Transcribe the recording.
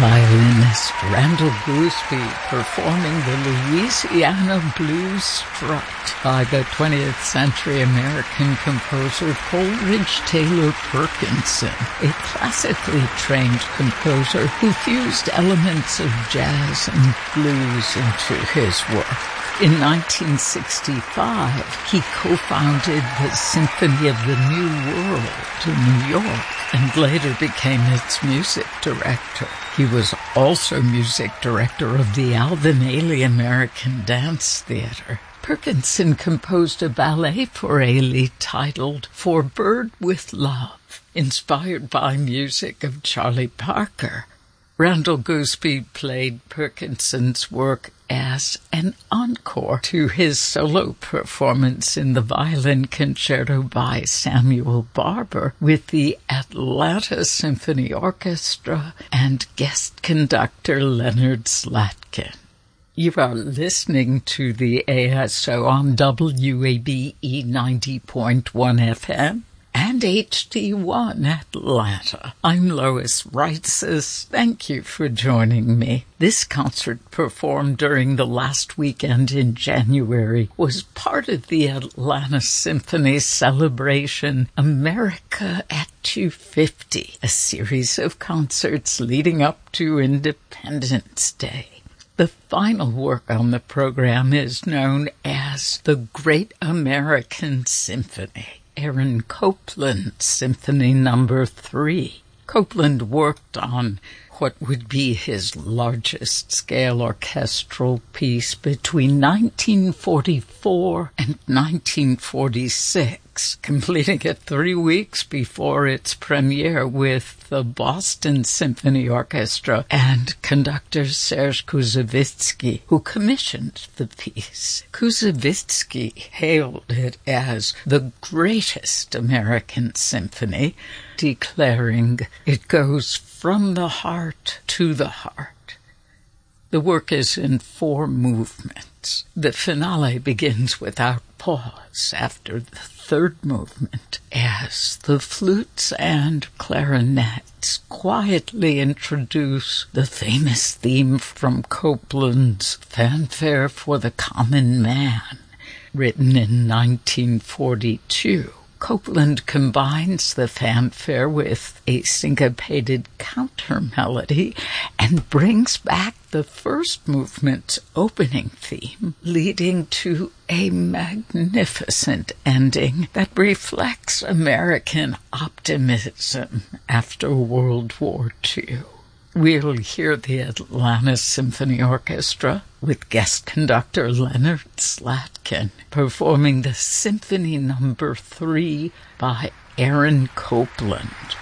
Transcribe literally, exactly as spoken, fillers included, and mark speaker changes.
Speaker 1: violinist Randall Gooseby performing the Louisiana Blues Strut by the twentieth century American composer Coleridge Taylor Perkinson, a classically trained composer who fused elements of jazz and blues into his work. In nineteen sixty-five, he co-founded the Symphony of the New World in New York and later became its music director. He was also music director of the Alvin Ailey American Dance Theater. Perkinson composed a ballet for Ailey titled For Bird with Love, inspired by music of Charlie Parker. Randall Gooseby played Perkinson's work as an encore to his solo performance in the violin concerto by Samuel Barber with the Atlanta Symphony Orchestra and guest conductor Leonard Slatkin. You are listening to the A S O on W A B E ninety point one F M. And H D one Atlanta. I'm Lois Reitzes. Thank you for joining me. This concert, performed during the last weekend in January, was part of the Atlanta Symphony celebration America at two fifty, a series of concerts leading up to Independence Day. The final work on the program is known as the Great American Symphony, Aaron Copland's Symphony Number Three. Copland worked on what would be his largest-scale orchestral piece between nineteen forty-four and nineteen forty-six, completing it three weeks before its premiere with the Boston Symphony Orchestra and conductor Serge Koussevitzky, who commissioned the piece. Koussevitzky hailed it as the greatest American symphony, declaring it goes from the heart to the heart. The work is in four movements. The finale begins without pause after the third movement, as the flutes and clarinets quietly introduce the famous theme from Copland's Fanfare for the Common Man, written in nineteen forty-two. Copland combines the fanfare with a syncopated counter-melody and brings back the first movement's opening theme, leading to a magnificent ending that reflects American optimism after World War Two. We'll hear the Atlanta Symphony Orchestra with guest conductor Leonard Slatkin performing the Symphony Number Three by Aaron Copland.